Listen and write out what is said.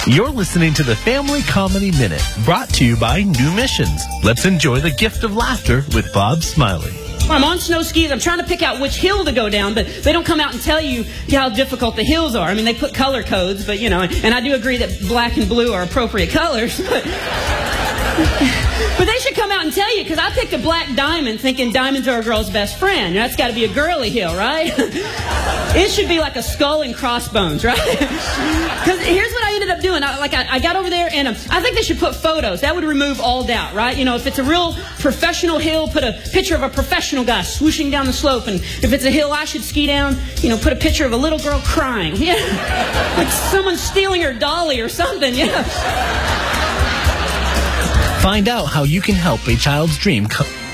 You're listening to the Family Comedy Minute, brought to you by New Missions. Let's enjoy the gift of laughter with Bob Smiley. I'm on snow skis. I'm trying to pick out which hill to go down, but they don't come out and tell you how difficult the hills are. I mean, they put color codes, but, you know, and I do agree that black and blue are appropriate colors, but they should come out and tell you, because I picked a black diamond thinking diamonds are a girl's best friend. That's got to be a girly hill, right? It should be like a skull and crossbones, right? Because here's what I ended up doing. I got over there, and I think they should put photos. That would remove all doubt, right? You know, if it's a real professional hill, put a picture of a professional guy swooshing down the slope. And if it's a hill I should ski down, you know, put a picture of a little girl crying. Yeah. Like someone stealing her dolly or something, yeah. Find out how you can help a child's dream come